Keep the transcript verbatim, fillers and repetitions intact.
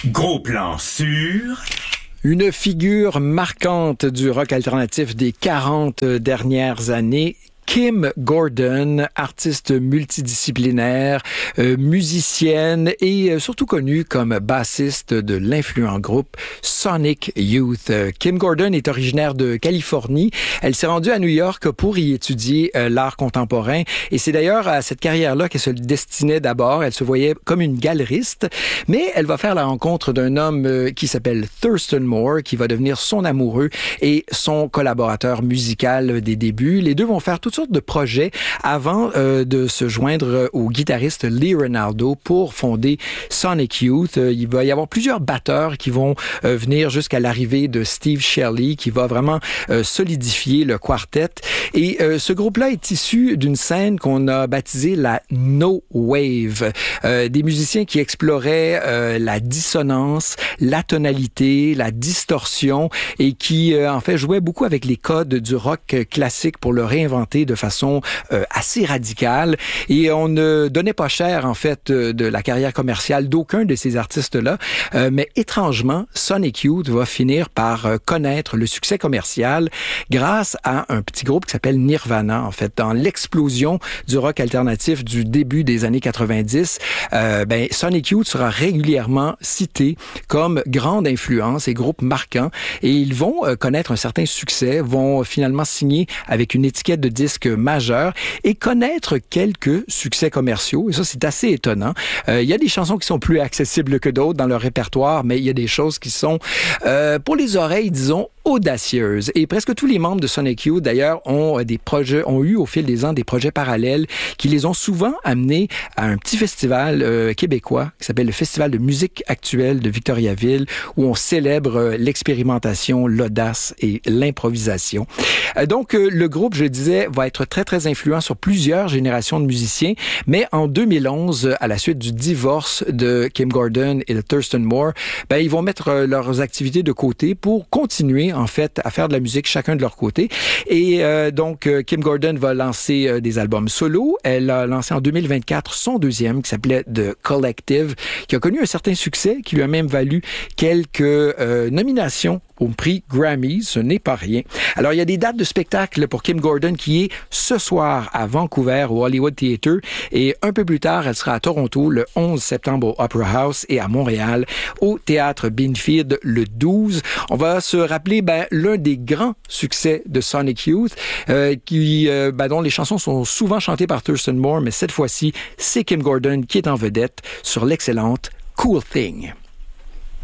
Gros plan sur... Une figure marquante du rock alternatif des quarante dernières années, Kim Gordon, artiste multidisciplinaire, euh, musicienne et euh, surtout connue comme bassiste de l'influent groupe Sonic Youth. Euh, Kim Gordon est originaire de Californie. Elle s'est rendue à New York pour y étudier euh, l'art contemporain et c'est d'ailleurs à cette carrière-là qu'elle se destinait d'abord. Elle se voyait comme une galeriste, mais elle va faire la rencontre d'un homme euh, qui s'appelle Thurston Moore, qui va devenir son amoureux et son collaborateur musical des débuts. Les deux vont faire toutes sortes de projets avant euh, de se joindre au guitariste Lee Ranaldo pour fonder Sonic Youth. Euh, il va y avoir plusieurs batteurs qui vont euh, venir jusqu'à l'arrivée de Steve Shelley, qui va vraiment euh, solidifier le quartet. Et euh, ce groupe-là est issu d'une scène qu'on a baptisée la No Wave. Euh, des musiciens qui exploraient euh, la dissonance, la tonalité, la distorsion et qui, euh, en fait, jouaient beaucoup avec les codes du rock classique pour le réinventer de façon euh, assez radicale. Et on ne donnait pas cher, en fait, de la carrière commerciale d'aucun de ces artistes-là. Euh, mais étrangement, Sonic Youth va finir par euh, connaître le succès commercial grâce à un petit groupe qui s'appelle Nirvana. En fait, dans l'explosion du rock alternatif du début des années quatre-vingt-dix, euh, ben, Sonic Youth sera régulièrement cité comme grande influence et groupe marquant. Et ils vont euh, connaître un certain succès, vont finalement signer avec une étiquette de disque majeur et connaître quelques succès commerciaux. Et ça, c'est assez étonnant. Euh, il y a des chansons qui sont plus accessibles que d'autres dans leur répertoire, mais il y a des choses qui sont, euh, pour les oreilles, disons, audacieuses. Et presque tous les membres de Sonic Youth, d'ailleurs, ont des projets, ont eu au fil des ans des projets parallèles qui les ont souvent amenés à un petit festival euh, québécois qui s'appelle le Festival de musique actuelle de Victoriaville, où on célèbre euh, l'expérimentation, l'audace et l'improvisation. Euh, donc, euh, le groupe, je le disais, va être très, très influent sur plusieurs générations de musiciens, mais en deux mille onze, à la suite du divorce de Kim Gordon et de Thurston Moore, ben, ils vont mettre euh, leurs activités de côté pour continuer en fait, à faire de la musique chacun de leur côté. Et euh, donc, euh, Kim Gordon va lancer euh, des albums solo. Elle a lancé en deux mille vingt-quatre son deuxième qui s'appelait The Collective, qui a connu un certain succès, qui lui a même valu quelques euh, nominations au prix Grammy. Ce n'est pas rien. Alors, il y a des dates de spectacle pour Kim Gordon qui est ce soir à Vancouver au Hollywood Theatre et un peu plus tard, elle sera à Toronto le onze septembre au Opera House et à Montréal au Théâtre Binfield le douze. On va se rappeler ben, l'un des grands succès de Sonic Youth euh, qui, euh, ben, dont les chansons sont souvent chantées par Thurston Moore, mais cette fois-ci, c'est Kim Gordon qui est en vedette sur l'excellente Cool Thing.